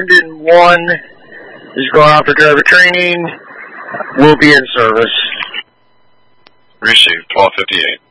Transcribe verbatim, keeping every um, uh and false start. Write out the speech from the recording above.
one is going out for driver training. Will be in service. Received, twelve fifty-eight.